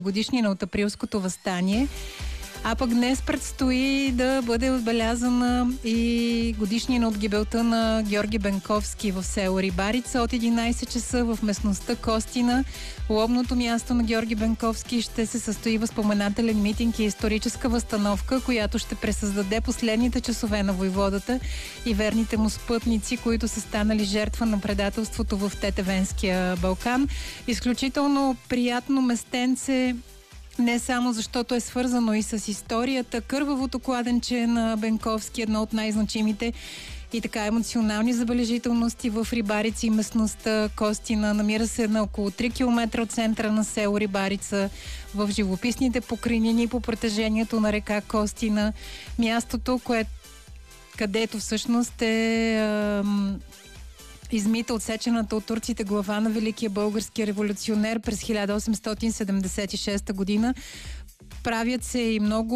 годишнина от Априлското въстание. А пък днес предстои да бъде отбелязана и годишнина от гибелта на Георги Бенковски в село Рибарица. От 11 часа в местността Костина, лобното място на Георги Бенковски, ще се състои възпоменателен митинг и историческа възстановка, която ще пресъздаде последните часове на войводата и верните му спътници, които са станали жертва на предателството в Тетевенския Балкан. Изключително приятно местенце, не само защото е свързано и с историята. Кървавото кладенче на Бенковски, едно от най-значимите и така емоционални забележителности в Рибарица и местността Костина. Намира се на около 3 км от центъра на село Рибарица, в живописните покрайнини по протежението на река Костина. Мястото, където всъщност е измита отсечената от турците глава на великия български революционер през 1876 година. Правят се и много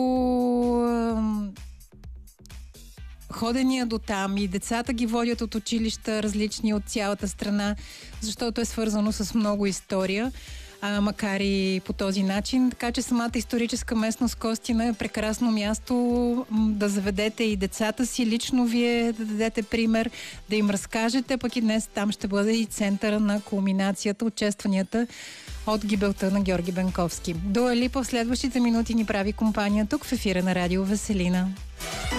ходения до там и децата ги водят от училища различни от цялата страна, защото е свързано с много история, макар и по този начин. Така че самата историческа местност Костина е прекрасно място да заведете и децата си, лично вие да дадете пример, да им разкажете, пък и днес там ще бъде и центъра на кулминацията, честванията от гибелта на Георги Бенковски. Дуа Липа в следващите минути ни прави компания тук в ефира на Радио Веселина.